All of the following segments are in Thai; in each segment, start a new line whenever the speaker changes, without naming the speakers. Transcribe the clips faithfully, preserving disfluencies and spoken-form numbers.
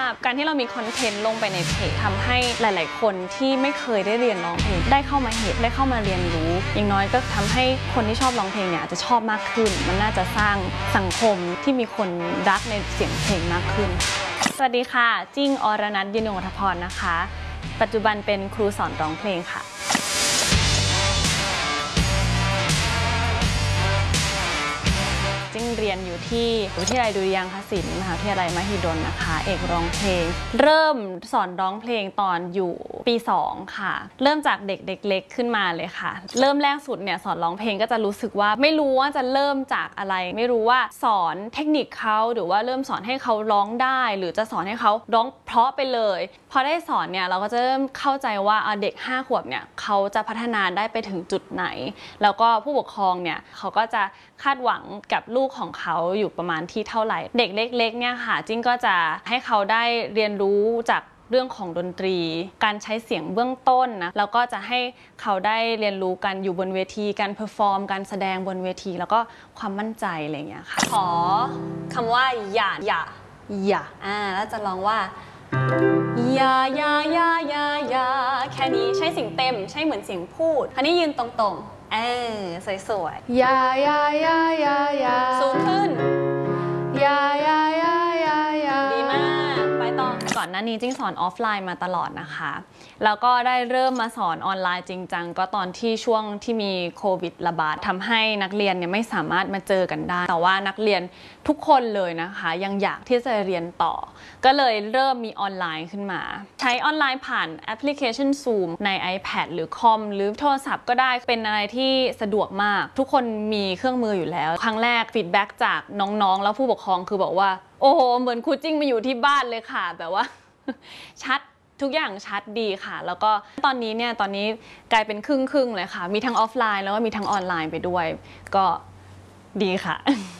การที่เรามีคอนเทนต์ลงไปในเพจทำให้หลายๆคนที่ไม่เคยได้เรียนร้องเพลงได้เข้ามาเห็นได้เข้ามาเรียนรู้อย่างน้อยก็ทำให้คนที่ชอบร้องเพลงเนี่ยจะชอบมากขึ้นมันน่าจะสร้างสังคมที่มีคนรักในเสียงเพลงมากขึ้นสวัสดีค่ะจิ้งอรนันท์ ยืนยง อัธพรนะคะปัจจุบันเป็นครูสอนร้องเพลงค่ะจิ้งเรียนอยู่ที่วิทยาลัยดุริยางคศิลป์มหาวิทยาลัยมหิดลนะคะเอกร้องเพลงเริ่มสอนร้องเพลงตอนอยู่ปีสองค่ะเริ่มจากเด็กเด็กเล็กขึ้นมาเลยค่ะเริ่มแรกสุดเนี่ยสอนร้องเพลงก็จะรู้สึกว่าไม่รู้ว่าจะเริ่มจากอะไรไม่รู้ว่าสอนเทคนิคเขาหรือว่าเริ่มสอนให้เขาร้องได้หรือจะสอนให้เขาร้องเพราะไปเลยพอได้สอนเนี่ยเราก็จะเริ่มเข้าใจว่าเด็กห้าขวบเนี่ยเขาจะพัฒนาได้ไปถึงจุดไหนแล้วก็ผู้ปกครองเนี่ยเขาก็จะคาดหวังกับลูกของเขาอยู่ประมาณที่เท่าไหร่เด็กเล็กๆเนี่ยค่ะจิ้งก็จะให้เขาได้เรียนรู้จากเรื่องของดนตรีการใช้เสียงเบื้องต้นนะแล้วก็จะให้เขาได้เรียนรู้กันอยู่บนเวทีการเพอร์ฟอร์มการแสดงบนเวทีแล้วก็ความมั่นใจอะไรอย่างเงี้ยค่ะขอคำว่าอย่าอย่าอย่าอ่าแล้วจะลองว่าอย่าอย่าอย่าอย่าอย่าแค่นี้ใช้เสียงเต็มใช้เหมือนเสียงพูดอันนี้ยืนตรงๆเออสวยๆอย่าอย่าอย่าอย่าอย่าสูงขึ้นอย่าอย่าอย่าอย่าอย่าดีมากไปต่อก่อนหน้านี้จิ้งสอนออฟไลน์มาตลอดนะคะแล้วก็ได้เริ่มมาสอนออนไลน์จริงจังก็ตอนที่ช่วงที่มีโควิดระบาดทำให้นักเรียนเนี่ยไม่สามารถมาเจอกันได้แต่ว่านักเรียนทุกคนเลยนะคะยังอยากที่จะเรียนต่อก็เลยเริ่มมีออนไลน์ขึ้นมาใช้ออนไลน์ผ่านแอปพลิเคชัน Zoom ใน iPad หรือคอมหรือโทรศัพท์ก็ได้เป็นอะไรที่สะดวกมากทุกคนมีเครื่องมืออยู่แล้วครั้งแรกฟีดแบ็กจากน้องๆแล้วผู้ปกครองคือบอกว่าโอ้โหเหมือนครูจิ้งมาอยู่ที่บ้านเลยค่ะแบบว่า ชัดทุกอย่างชัดดีค่ะแล้วก็ตอนนี้เนี่ยตอนนี้กลายเป็นครึ่งครึ่งเลยค่ะมีทั้งออฟไลน์แล้วก็มีทั้งออนไลน์ไปด้วยก็ดีค่ะ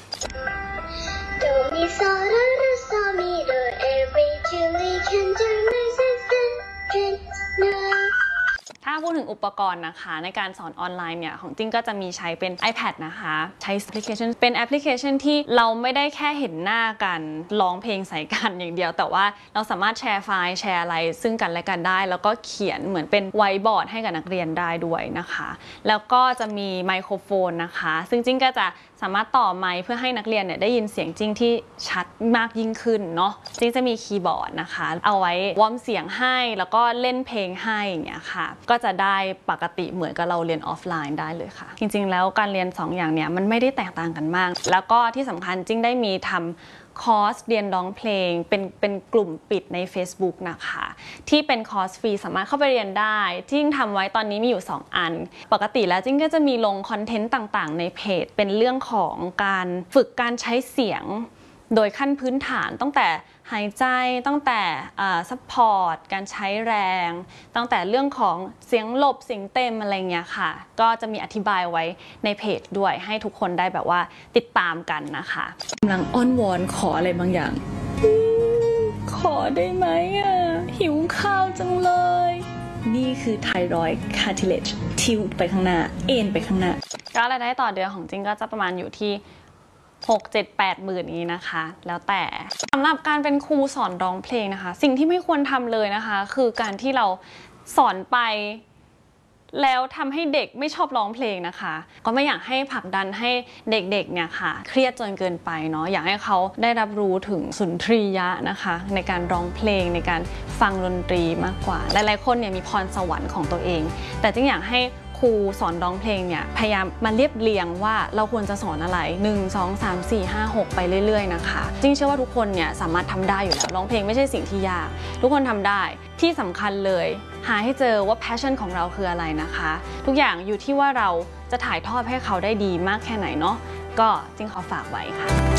ถ้าพูดถึงอุปกรณ์นะคะในการสอนออนไลน์เนี่ยของจิ้งก็จะมีใช้เป็น iPad นะคะใช้แอปพลิเคชันเป็นแอปพลิเคชันที่เราไม่ได้แค่เห็นหน้ากันร้องเพลงใส่กันอย่างเดียวแต่ว่าเราสามารถแชร์ไฟล์แชร์อะไรซึ่งกันและกันได้แล้วก็เขียนเหมือนเป็นไวท์บอร์ดให้กับนักเรียนได้ด้วยนะคะแล้วก็จะมีไมโครโฟนนะคะซึ่งจิ้งก็จะสามารถต่อไมค์เพื่อให้นักเรียนเนี่ยได้ยินเสียงจิ้งที่ชัดมากยิ่งขึ้นเนาะจิ้งจะมีคีย์บอร์ดนะคะเอาไว้วอร์มเสียงให้แล้วก็เล่นเพลงให้อย่างเงี้ยค่ะก็จะได้ปกติเหมือนกับเราเรียนออฟไลน์ได้เลยค่ะจริงๆแล้วการเรียนสองอย่างเนี่ยมันไม่ได้แตกต่างกันมากแล้วก็ที่สำคัญจิ้งได้มีทำคอร์สเรียนร้องเพลงเป็นเป็นกลุ่มปิดใน Facebook นะคะที่เป็นคอร์สฟรีสามารถเข้าไปเรียนได้จิ้งทำไว้ตอนนี้มีอยู่สองอันปกติแล้วจิ้งก็จะมีลงคอนเทนต์ต่างๆในเพจเป็นเรื่องของการฝึกการใช้เสียงโดยขั้นพื้นฐานตั้งแต่หายใจตั้งแต่ซัพพอร์ตการใช้แรงตั้งแต่เรื่องของเสียงหลบเสียงเต็มอะไรเงี้ยค่ะก็จะมีอธิบายไว้ในเพจด้วยให้ทุกคนได้แบบว่าติดตามกันนะคะกำลังอ้อนวอนขออะไรบางอย่างขอได้ไหมอ่ะหิวข้าวจังเลยนี่คือไทรอยด์คาร์ทิเลจทิวไปข้างหน้าเอ็นไปข้างหน้าก็รายได้ต่อเดือนของจิ้งก็จะประมาณอยู่ที่หก เจ็ด แปดหมื่นนี้นะคะแล้วแต่สำหรับการเป็นครูสอนร้องเพลงนะคะสิ่งที่ไม่ควรทำเลยนะคะคือการที่เราสอนไปแล้วทำให้เด็กไม่ชอบร้องเพลงนะคะก็ไม่อยากให้ผลักดันให้เด็กๆเนี่ยค่ะเครียดจนเกินไปเนาะอยากให้เขาได้รับรู้ถึงสุนทรียะนะคะในการร้องเพลงในการฟังดนตรีมากกว่าหลายๆคนเนี่ยมีพรสวรรค์ของตัวเองแต่จึงอยากให้ครูสอนร้องเพลงเนี่ยพยายามมาเรียบเรียงว่าเราควรจะสอนอะไรหนึ่ง สอง สาม สี่ ห้า หกไปเรื่อยๆนะคะจริงเชื่อว่าทุกคนเนี่ยสามารถทำได้อยู่แล้วร้องเพลงไม่ใช่สิ่งที่ยากทุกคนทำได้ที่สำคัญเลยหาให้เจอว่า passion ของเราคืออะไรนะคะทุกอย่างอยู่ที่ว่าเราจะถ่ายทอดให้เขาได้ดีมากแค่ไหนเนาะก็จริงขอฝากไว้ค่ะ